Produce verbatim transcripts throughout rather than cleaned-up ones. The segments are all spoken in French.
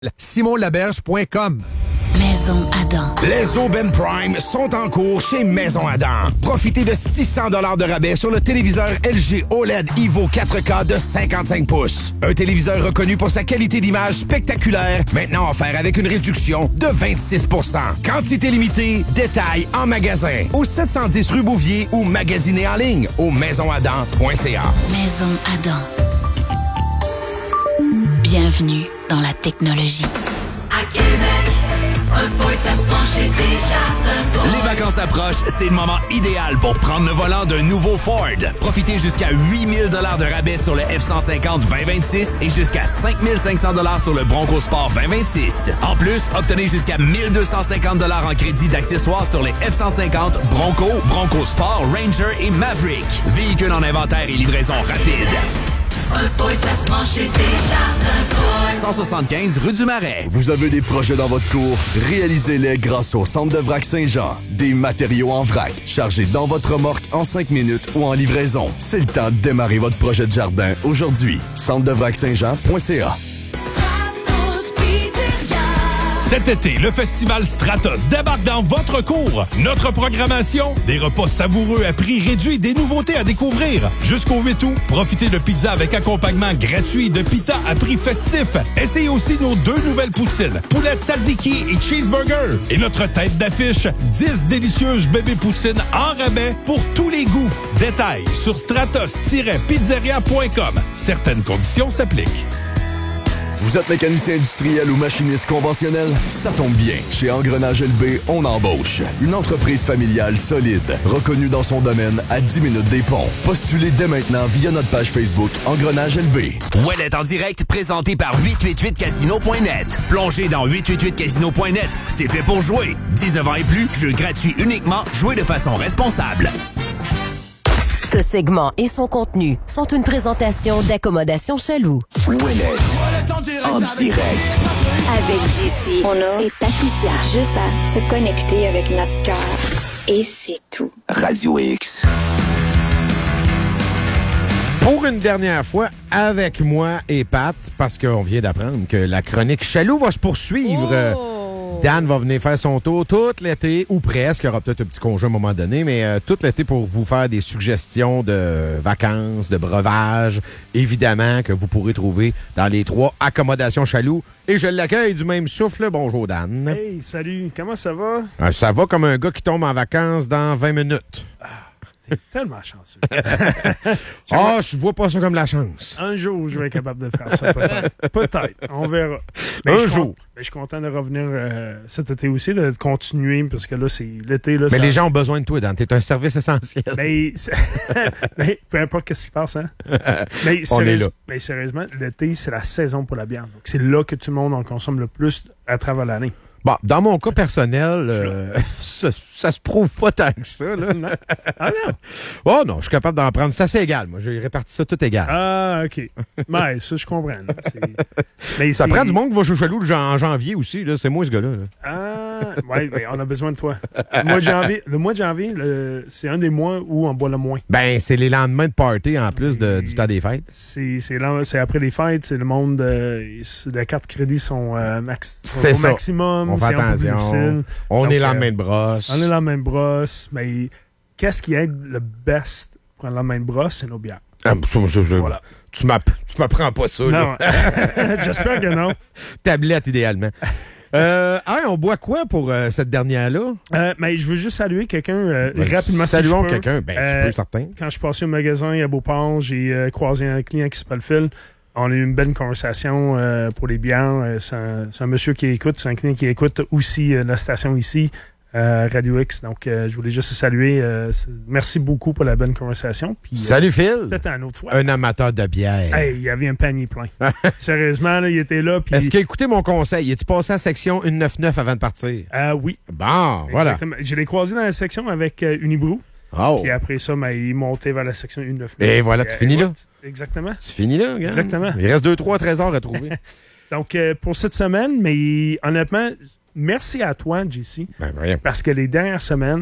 simon laberge point com. Maison Adam. Les aubaines Prime sont en cours chez Maison Adam. Profitez de six cents dollars de rabais sur le téléviseur L G O L E D Evo quatre K de cinquante-cinq pouces. Un téléviseur reconnu pour sa qualité d'image spectaculaire, maintenant offert avec une réduction de vingt-six pour cent. Quantité limitée, détail en magasin. Au sept cent dix rue Bouvier ou magasiné en ligne au maison adam point c a. Maison Adam. Bienvenue dans la technologie. À Québec, un Ford, ça se penche chez Desjardins. Les vacances approchent, c'est le moment idéal pour prendre le volant d'un nouveau Ford. Profitez jusqu'à huit mille dollars de rabais sur le F cent cinquante vingt vingt-six et jusqu'à cinq mille cinq cents dollars sur le Bronco Sport vingt vingt-six. En plus, obtenez jusqu'à mille deux cent cinquante dollars en crédit d'accessoires sur les F cent cinquante, Bronco, Bronco Sport, Ranger et Maverick. Véhicules en inventaire et livraison rapide. Un Ford, ça se penche chez Desjardins Ford. cent soixante-quinze rue du Marais. Vous avez des projets dans votre cour? Réalisez-les grâce au Centre de vrac Saint-Jean. Des matériaux en vrac, chargés dans votre remorque en cinq minutes ou en livraison. C'est le temps de démarrer votre projet de jardin aujourd'hui. centre de vrac saint jean point c a. Cet été, le festival Stratos débarque dans votre cour. Notre programmation, des repas savoureux à prix réduit, des nouveautés à découvrir. Jusqu'au huit août, profitez de pizza avec accompagnement gratuit de pita à prix festif. Essayez aussi nos deux nouvelles poutines, poulette tzatziki et cheeseburger. Et notre tête d'affiche, dix délicieuses bébés poutines en rabais pour tous les goûts. Détails sur stratos tiret pizzeria point com. Certaines conditions s'appliquent. Vous êtes mécanicien industriel ou machiniste conventionnel? Ça tombe bien. Chez Engrenage L B, on embauche. Une entreprise familiale solide, reconnue dans son domaine à dix minutes des ponts. Postulez dès maintenant via notre page Facebook Engrenage L B. Ouellet en direct, présenté par huit cent quatre-vingt-huit casino point net. Plongez dans huit cent quatre-vingt-huit casino point net. C'est fait pour jouer. dix-neuf ans et plus, jeu gratuit uniquement, jouez de façon responsable. Ce segment et son contenu sont une présentation d'Accommodation Chaloux. Ouellet en direct. Avec J C on a et Patricia. Juste à se connecter avec notre cœur. Et c'est tout. Radio X. Pour une dernière fois, avec moi et Pat, parce qu'on vient d'apprendre que la chronique Chaloux va se poursuivre. Oh! Dan va venir faire son tour tout l'été, ou presque. Il y aura peut-être un petit congé à un moment donné, mais euh, tout l'été pour vous faire des suggestions de vacances, de breuvages, évidemment, que vous pourrez trouver dans les trois accommodations Chaloux. Et je l'accueille du même souffle. Bonjour, Dan. Hey, salut. Comment ça va? Euh, ça va comme un gars qui tombe en vacances dans vingt minutes. Ah. T'es tellement chanceux. Ah, oh, je vois pas ça comme la chance. Un jour, je vais être capable de faire ça, peut-être. Peut-être, on verra. Mais un je jour. Compte, mais je suis content de revenir euh, cet été aussi, de continuer, parce que là, c'est l'été. Là, mais ça... les gens ont besoin de toi, Dan. T'es un service essentiel. Mais, mais peu importe ce qui se passe, hein. Mais, on est là. Mais sérieusement, l'été, c'est la saison pour la bière. Donc, c'est là que tout le monde en consomme le plus à travers l'année. Bon, dans mon cas personnel, euh, ça, ça se prouve pas tant que ça. Là. Non. Ah non? Oh non, je suis capable d'en prendre. C'est assez égal. Moi, j'ai réparti ça tout égal. Ah, OK. Mais ça, je comprends. Mais ça prend du monde qui va chez Chaloux en janvier aussi. Là. C'est moi, ce gars-là. Là. Ah, oui, mais on a besoin de toi. Le mois de janvier, le mois de janvier le, c'est un des mois où on boit le moins. Ben, c'est les lendemains de party en plus de, du temps des fêtes. C'est, c'est, là, c'est après les fêtes. C'est le monde. Euh, les cartes de crédit sont, euh, max, sont c'est au ça. maximum. On fait attention. On Donc, est lendemain de brosse. On est lendemain de brosse. Mais qu'est-ce qui aide le best pour un lendemain de brosse? C'est nos bières. Ah, ça, ça, ça, voilà. Tu m'apprends pas ça. Non. J'espère que non. Tablette, idéalement. Euh, hein, on boit quoi pour euh, cette dernière-là? Euh, mais je veux juste saluer quelqu'un euh, ben, rapidement. Saluons si quelqu'un. Ben, euh, tu peux, certain. Quand je suis passé au magasin à Beauport, j'ai euh, croisé un client qui s'appelle Phil. On a eu une belle conversation euh, pour les bières. C'est un, c'est un monsieur qui écoute, c'est un client qui écoute aussi euh, la station ici, euh, Radio X. Donc, euh, je voulais juste saluer. Euh, merci beaucoup pour la bonne conversation. Puis, Salut euh, Phil. Peut-être une autre fois. Un amateur de bière. Hey, il y avait un panier plein. Sérieusement, là, il était là. Puis... Est-ce qu'il a écouté mon conseil? Es-tu passé à la section cent quatre-vingt-dix-neuf avant de partir? Euh, oui. Bon, voilà. Exactement. Je l'ai croisé dans la section avec euh, Unibrou. Oh. Puis après ça, ben, il montait vers la section cent quatre-vingt-dix-neuf. Et voilà, tu euh, finis là. Exactement. Tu finis là, regarde. Exactement. Il reste deux, trois trésors à trouver. Donc, euh, pour cette semaine, mais honnêtement, merci à toi, J C. Ben, rien. Parce que les dernières semaines, tu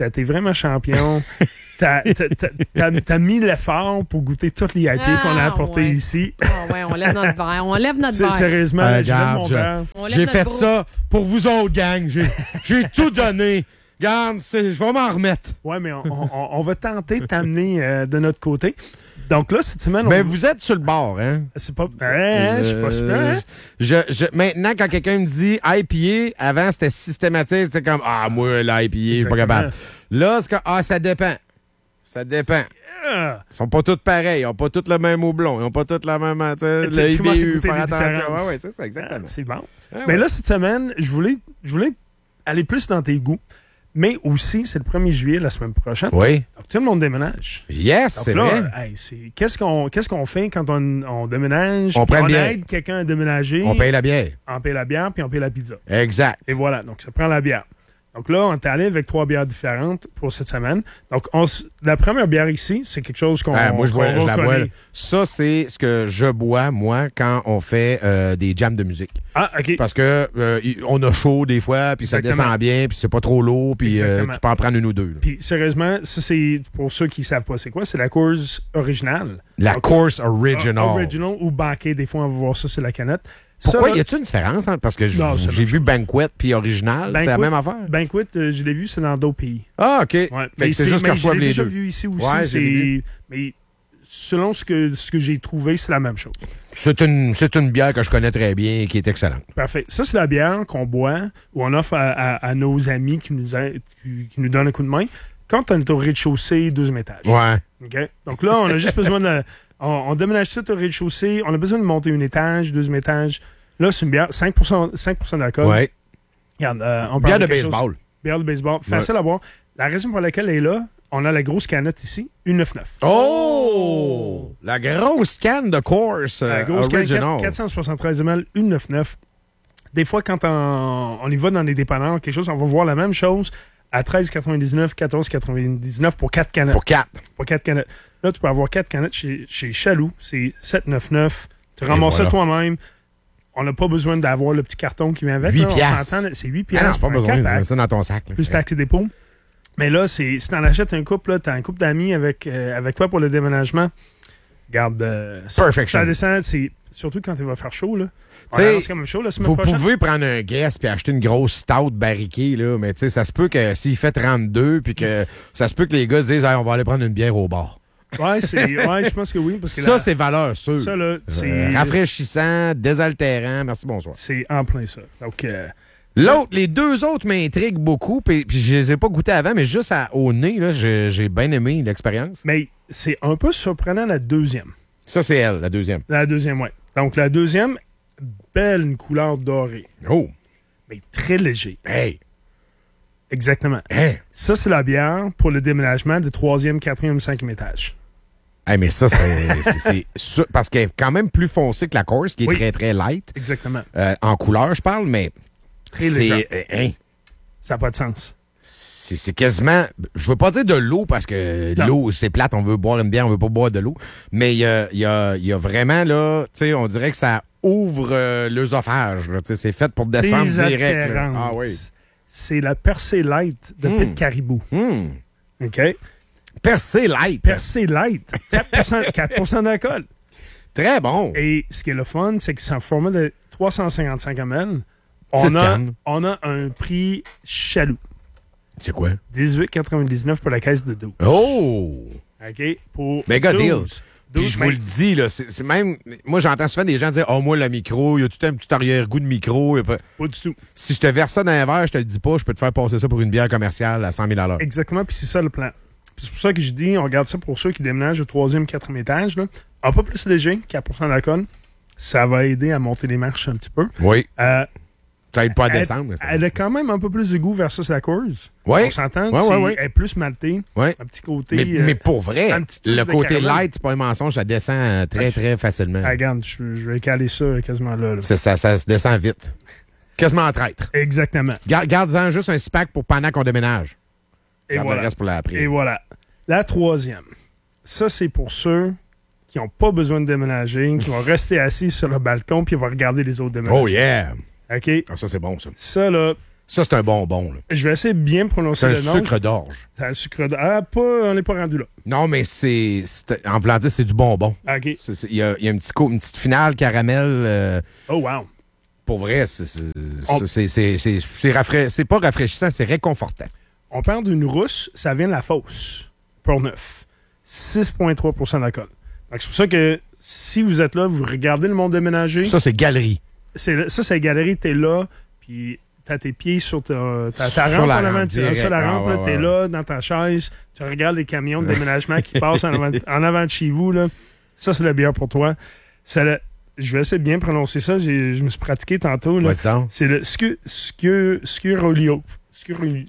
t'as été vraiment champion. T'as, t'as, t'as, t'as, t'as mis l'effort pour goûter toutes les I P A Ah, qu'on a apportées ouais. ici. Ah ouais, on lève notre verre. On lève notre C'est, verre. sérieusement, Euh, je lève regarde, mon je- verre. On lève J'ai notre fait groupe. ça pour vous autres, gang. J'ai, j'ai tout donné. Regarde, c'est- je vais m'en remettre. Ouais, mais on, on, on va tenter de t'amener euh, de notre côté. Donc là, cette semaine, on... Mais vous êtes sur le bord, hein? C'est pas... Hein, je suis pas super, hein? Je, je, maintenant, quand quelqu'un me dit I P A, avant, c'était systématique. C'était comme, ah, moi, l'I P A, je suis pas capable. Là, c'est comme, ah, ça dépend. Ça dépend. Yeah. Ils sont pas tous pareils. Ils ont pas tous le même houblon. Ils ont pas tous la même... Tu sais, Tu- le tu commences à I B U, goûter faire les attention. différences. Ouais, ouais, c'est ça, exactement. Ah, c'est bon. Ah, Mais ouais. là, cette semaine, je voulais, je voulais aller plus dans tes goûts. Mais aussi, c'est le premier juillet, la semaine prochaine. Oui. Donc, tout le monde déménage. Yes, Donc c'est là, vrai. hey, c'est, qu'est-ce, qu'on, qu'est-ce qu'on fait quand on, on déménage? On puis prend on une bière. aide quelqu'un à déménager. On paye la bière. On paye la bière, puis on paye la pizza. Exact. Et voilà, donc ça prend la bière. Donc là, on est allé avec trois bières différentes pour cette semaine. Donc, on s- la première bière ici, c'est quelque chose qu'on Ah, moi, je, qu'on vois, je la bois. reconnaît. là. Ça, c'est ce que je bois, moi, quand on fait euh, des jams de musique. Ah, OK. Parce que euh, y- on a chaud des fois, puis ça Exactement. descend bien, puis c'est pas trop lourd, puis euh, Exactement. tu peux en prendre une ou deux. là. Puis, sérieusement, ça, c'est pour ceux qui savent pas c'est quoi, c'est la course originale. La Donc, course original. o- Original ou banquet, des fois, on va voir ça, c'est la canette. Pourquoi? Ça, Y a-t-il une différence? Hein? Parce que j- Non, c'est la j'ai même vu Banquet puis Original, c'est la Banquet- même affaire. Banquet, euh, je l'ai vu, c'est dans d'autres pays. Ah, OK. Ouais. Fait Mais que c'est juste mais qu'on reçoive je l'ai les déjà deux. vu ici aussi. Ouais, je c'est... l'ai vu. Mais selon ce que, ce que j'ai trouvé, c'est la même chose. C'est une, c'est une bière que je connais très bien et qui est excellente. Parfait. Ça, c'est la bière qu'on boit ou on offre à, à- à nos amis qui nous, a- qui, qui nous donnent un coup de main quand on est au rez-de-chaussée, deuxième étage. Ouais. OK? Donc là, on a juste besoin de... On, on déménage tout au rez-de-chaussée. On a besoin de monter un étage, deuxième étage. Là, c'est une bière, cinq pour cent, cinq pour cent d'alcool. Ouais. Regarde, euh, on Bière parle de quelque chose- baseball. Bière de baseball. Facile à boire. La raison pour laquelle elle est là, on a la grosse canette ici, une neuf neuf. Oh! La grosse canne de course euh, La grosse canette, original. quatre cent soixante-treize millilitres, une neuf neuf. Des fois, quand on, on y va dans les dépanneurs, quelque chose, on va voir la même chose à treize quatre-vingt-dix-neuf, quatorze quatre-vingt-dix-neuf pour quatre canettes. Pour quatre. Pour quatre canettes. Là, tu peux avoir quatre canettes chez, chez Chaloux. C'est sept neuf neuf. Tu ramasses voilà. ça toi-même. On n'a pas besoin d'avoir le petit carton qui vient avec. huit là, on piastres. s'entend, c'est huit Ah piastres. non, c'est pas un besoin, tu quatre-pack, mets ça dans ton sac. là. plus taxe et dépôt. Mais là, c'est, si tu en achètes un couple, tu as un couple d'amis avec, euh, avec toi pour le déménagement. Garde. Euh, Perfection. Ça descend, c'est, surtout quand il va faire chaud. Là. On T'sais, avance quand même chaud la semaine Vous prochaine. pouvez prendre un guess puis acheter une grosse stout barriquée, là, mais tu sais, ça se peut que s'il fait trente-deux, puis que ça se peut que les gars disent hey, on va aller prendre une bière au bar. Ouais, c'est, ouais, je pense que oui. Parce que Ça, la- c'est valeur sûre. Ça, là, c'est. Euh, rafraîchissant, désaltérant. Merci, bonsoir. C'est en plein ça. Donc, euh, L'autre, les deux autres m'intriguent beaucoup, puis, puis je les ai pas goûtés avant, mais juste à- au nez, là, j'ai, j'ai bien aimé l'expérience. mais c'est un peu surprenant la deuxième. Ça, c'est elle, la deuxième. La deuxième, ouais. Donc, la deuxième, belle couleur dorée. Oh! Mais très léger. Hey! Exactement. Hey! Ça, c'est la bière pour le déménagement de troisième, quatrième, cinquième étage. Hey, mais ça, c'est, c'est, c'est ça, parce qu'elle est quand même plus foncée que la course, qui est Oui. très, très light. Exactement. Euh, en couleur, je parle, mais Très c'est, léger. euh, hein, Ça n'a pas de sens. c'est, c'est quasiment... Je veux pas dire de l'eau, parce que Non. l'eau, c'est plate, on veut boire une bière, on veut pas boire de l'eau. Mais il y a, il y, a, il y a vraiment, là, tu sais, on dirait que ça ouvre euh, l'œsophage. là. Tu sais, c'est fait pour descendre direct. là. Désatterante. Ah oui. C'est la percée light de Mm. Pit Caribou. Hmm. OK? Percé light. Percée light. quatre pour cent, quatre pour cent d'alcool. Très bon. Et ce qui est le fun, c'est que c'est en format de trois cent cinquante-cinq millilitres. Petite On a, canne. on a un prix Chaloux. C'est quoi? dix-huit quatre-vingt-dix-neuf pour la caisse de douze. Oh! OK? Pour Méga douze. deal. Puis douze, je vous ben, le dis, là, c'est, c'est même... Moi, j'entends souvent des gens dire « Oh, moi, le micro, il y a tout un petit arrière-goût de micro. » Pas du tout. Si je te verse ça dans un verre, je te le dis pas, je peux te faire passer ça pour une bière commerciale à cent mille à l'heure. Exactement, puis c'est ça le plan. Puis c'est pour ça que je dis, on regarde ça pour ceux qui déménagent au troisième, quatrième étage. Là. Un peu plus léger, quatre pour cent d'alcool. Ça va aider à monter les marches un petit peu. Oui. Euh, Ça aide pas à elle, descendre. elle a quand même un peu plus de goût versus la course. Oui. On s'entend? Ouais, c'est- ouais, ouais. Elle est plus maltée. Ouais. Un petit côté... Mais, euh, mais pour vrai, un petit touche le de côté caramel. light, c'est pas un mensonge, ça descend euh, très, très facilement. Ah, regarde, je, je vais caler ça quasiment là. là. Ça, ça, ça se descend vite. Quasiment en traître. Exactement. Gar- Garde-en juste un six-pack pour pendant qu'on déménage. Et Garde voilà. le reste pour l'après. Et voilà. La troisième. Ça, c'est pour ceux qui n'ont pas besoin de déménager, qui vont rester assis sur le balcon puis vont regarder les autres déménager. Oh yeah! OK? Ah, ça, c'est bon, ça. Ça, là, Ça, c'est un bonbon. Là. Je vais essayer de bien prononcer le nom. C'est un sucre d'orge. C'est un sucre d'orge. Ah, pas, on n'est pas rendu là. Non, mais c'est... c'est en voulant dire, c'est du bonbon. OK. Il y a, y a un petit co- une petite finale caramel. Euh, oh, wow. Pour vrai, c'est, c'est, On... c'est, c'est, c'est, c'est, rafra... c'est pas rafraîchissant, c'est réconfortant. On parle d'une rousse, ça vient de la Fosse, Port-Neuf. six virgule trois pour cent d'alcool. Donc, c'est pour ça que si vous êtes là, vous regardez le monde déménager. Ça, c'est galerie. C'est, ça, c'est galerie, t'es là, puis t'as tes pieds sur ta, ta, ta sur rampe la en avant. rampe, Tu sur la rampe, ah, là, ouais, t'es ouais. là, dans ta chaise, tu regardes les camions de déménagement qui passent en avant, en avant de chez vous. Là. Ça, c'est la bière pour toi. C'est le, je vais essayer de bien prononcer ça. J'ai, je me suis pratiqué tantôt. Là. Ouais, c'est le scu, scu, Scurolio. Scurolio.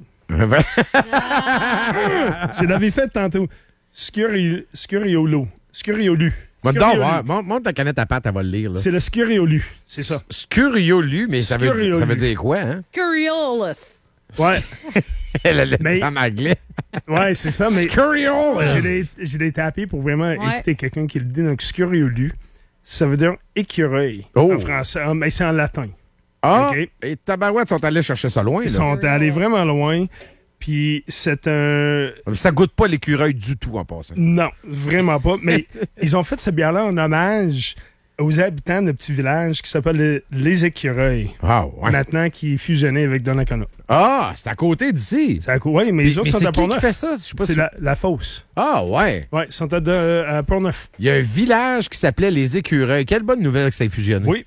Je l'avais fait tantôt. Scuri- Scuriolo. Scuriolu. Montre donc, ouais, montre, montre la canette à pâte, elle va le lire. Là. C'est le Scuriolu, c'est ça. Scuriolu, mais ça veut, Scuriolu. ça veut dire quoi, hein? Curiolus. Ouais. Elle a mais, dit en anglais. Ouais, c'est ça, mais Scuriolus. je l'ai, je l'ai tapé pour vraiment ouais. écouter quelqu'un qui le dit. Donc, Scuriolu, ça veut dire écureuil oh. en français, mais c'est en latin. Ah, okay? Et tabarouettes sont allés chercher ça loin. Ils là. sont allés vraiment loin. Puis c'est un... Ça goûte pas l'écureuil du tout en passant. Non, vraiment pas. Mais ils ont fait cette bière-là en hommage aux habitants de petits villages qui s'appellent les, les Écureuils. Ah, ouais. Maintenant, qui est fusionné avec Donnacona. Ah, c'est à côté d'ici. C'est à côté. Oui, mais, mais les autres mais sont c'est à Port-Neuf. Qui qui fait ça? Je sais pas c'est si... la, la Fosse. Ah, ouais. Oui, ils sont à, de, à Port-Neuf. Il y a un village qui s'appelait les Écureuils. Quelle bonne nouvelle que ça ait fusionné. Oui.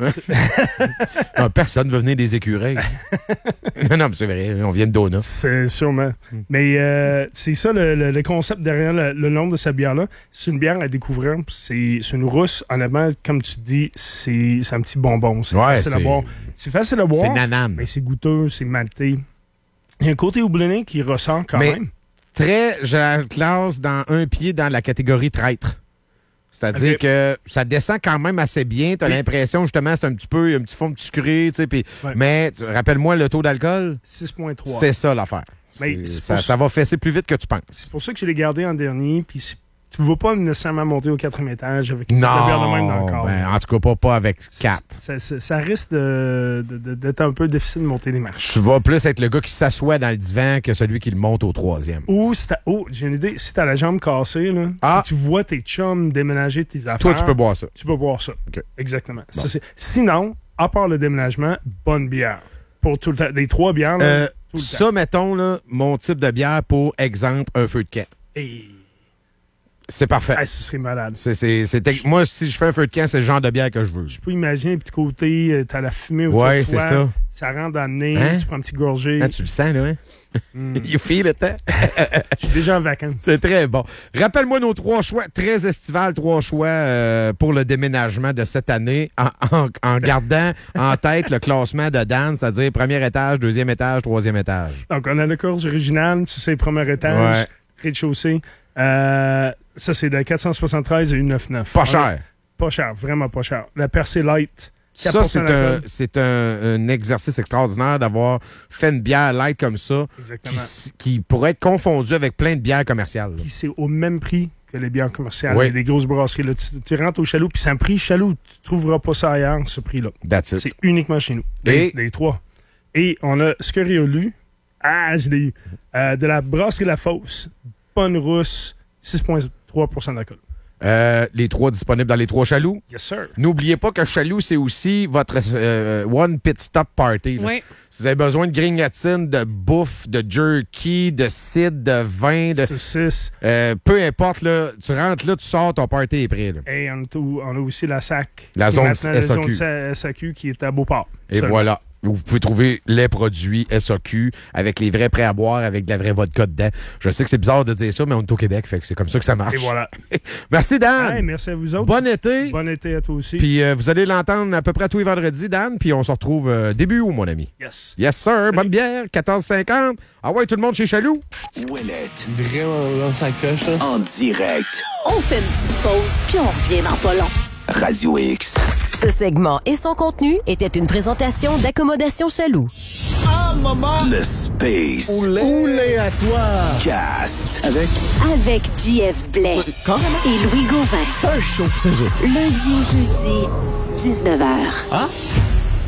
non, personne ne veut venir des écureuils. non, non, mais c'est vrai, on vient de Dona. C'est sûrement. Mais euh, c'est ça le, le, le concept derrière le, le nom de cette bière-là. C'est une bière à découvrir. C'est, c'est une rousse. Honnêtement, comme tu dis, c'est, c'est un petit bonbon. C'est ouais, facile c'est... à boire. C'est facile à boire. C'est nanane. Mais c'est goûteux, c'est maltais. Il y a un côté houblonné qui ressort quand mais même. Très, je la classe dans un pied dans la catégorie traître. C'est-à-dire okay. que ça descend quand même assez bien. Tu as oui. l'impression, justement, c'est un petit peu, un petit fond de sucré, tu sais. Pis, ouais. Mais, rappelle-moi le taux d'alcool. six virgule trois. C'est ça l'affaire. Mais c'est, ça, ça va fesser plus vite que tu penses. C'est pour ça que je l'ai gardé en dernier. Puis tu ne vas pas nécessairement monter au quatrième étage avec une non, bière de même dans le corps. Ben, en tout cas, pas, pas avec quatre. Ça, ça, ça risque de, de, de, d'être un peu difficile de monter les marches. Tu vas plus être le gars qui s'assoit dans le divan que celui qui le monte au troisième. Ou, si t'as, oh, j'ai une idée, si t'as la jambe cassée, là, ah. tu vois tes chums déménager tes affaires. Toi, tu peux boire ça. Tu peux boire ça. Okay. Exactement. Bon. Ça, c'est... Sinon, à part le déménagement, bonne bière. Pour tout le temps. Les trois bières, là, euh, tout le ça, temps. mettons, là, mon type de bière pour exemple, un feu de camp. Et... C'est parfait. Ah, ce serait malade. C'est, c'est, c'est, je... Moi, si je fais un feu de camp, c'est le genre de bière que je veux. Je peux imaginer un petit côté, euh, t'as la fumée autour ouais, de toi. Ouais, c'est ça. Ça rentre dans le nez, hein? tu prends un petit gorgé. Ah, tu le sens, là, hein? Mm. You feel it, hein? Je suis déjà en vacances. C'est très bon. Rappelle-moi nos trois choix, très estival, trois choix euh, pour le déménagement de cette année, en, en, en gardant en tête le classement de Dan, c'est-à-dire premier étage, deuxième étage, troisième étage. Donc, on a le course original, tu sais, premier étage, ouais. rez-de-chaussée. Euh, ça, c'est de quatre cent soixante-treize à un neuf neuf. Pas cher. Pas cher, vraiment pas cher. La Percée Light. Ça, c'est, un, c'est un, un exercice extraordinaire d'avoir fait une bière light comme ça, qui, qui pourrait être confondue avec plein de bières commerciales. Puis c'est au même prix que les bières commerciales, oui. les grosses brasseries. Là, tu, tu rentres au Chaloux, puis c'est un prix Chaloux. Tu ne trouveras pas ça ailleurs, ce prix-là. That's it. C'est uniquement chez nous. Et les trois. Et on a Scuriolu. Ah, je l'ai eu. Euh, de la brasserie La Fosse. Bonne rousse. six virgule trois pour cent d'alcool. Euh, les trois disponibles dans les trois Chaloux. Yes, sir. N'oubliez pas que Chaloux, c'est aussi votre euh, One Pit Stop Party. Oui. Si vous avez besoin de grignotines, de bouffe, de jerky, de cidre, de vin, de saucisses, euh, peu importe, là, tu rentres là, tu sors, ton party est prêt. Là. Et on, on a aussi la S A C. La zone S A Q. La zone S A Q qui est à Beauport. Et seulement. Voilà. Vous pouvez trouver les produits S A Q avec les vrais prêts à boire, avec de la vraie vodka dedans. Je sais que c'est bizarre de dire ça, mais on est au Québec, fait que c'est comme ça que ça marche. Et voilà. Merci, Dan. Hey, merci à vous autres. Bon été. Bon été à toi aussi. Puis euh, vous allez l'entendre à peu près tous les vendredis, Dan, puis on se retrouve euh, début août, mon ami. Yes. Yes, sir. Salut. Bonne bière, quatorze cinquante. Ah ouais, tout le monde chez Chaloux. Ouellette. Vraiment, là, ça coche, là. En direct. On fait une petite pause, puis on revient dans pas long. Radio X. Ce segment et son contenu étaient une présentation d'Accommodation Chaloux. Ah, maman! Le Space. Oulé, Oulé à toi! Cast. Avec? Avec J F Blais. Quand? Et Louis Gauvin. C'est un show, c'est ça. Lundi au jeudi, dix-neuf heures. Hein?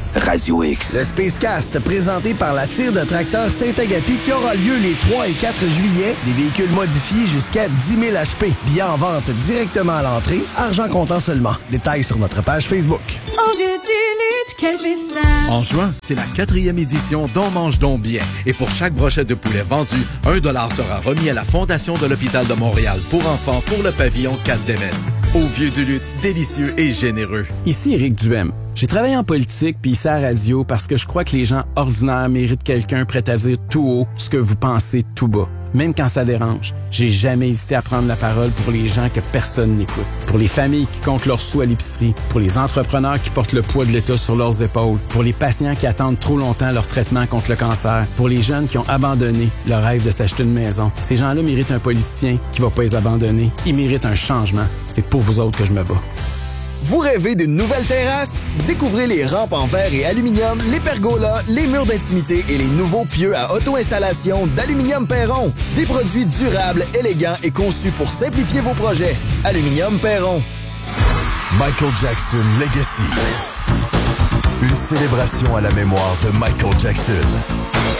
Radio X. Le Spacecast, présenté par la tire de tracteur Saint-Agapi, qui aura lieu les trois et quatre juillet. Des véhicules modifiés jusqu'à dix mille H P. Billets en vente directement à l'entrée. Argent comptant seulement. Détails sur notre page Facebook. Au vieux du lutte, quel vissage. En juin, c'est la quatrième édition d'On mange donc bien. Et pour chaque brochette de poulet vendue, un dollar sera remis à la Fondation de l'Hôpital de Montréal pour enfants pour le pavillon quatre d'M S. Au vieux du lutte, délicieux et généreux. Ici Éric Duhem. J'ai travaillé en politique puis ici à la radio parce que je crois que les gens ordinaires méritent quelqu'un prêt à dire tout haut ce que vous pensez tout bas. Même quand ça dérange, j'ai jamais hésité à prendre la parole pour les gens que personne n'écoute. Pour les familles qui comptent leurs sous à l'épicerie, pour les entrepreneurs qui portent le poids de l'État sur leurs épaules, pour les patients qui attendent trop longtemps leur traitement contre le cancer, pour les jeunes qui ont abandonné le rêve de s'acheter une maison. Ces gens-là méritent un politicien qui va pas les abandonner. Ils méritent un changement. C'est pour vous autres que je me bats. Vous rêvez d'une nouvelle terrasse? Découvrez les rampes en verre et aluminium, les pergolas, les murs d'intimité et les nouveaux pieux à auto-installation d'Aluminium Perron. Des produits durables, élégants et conçus pour simplifier vos projets. Aluminium Perron. Michael Jackson Legacy. Une célébration à la mémoire de Michael Jackson.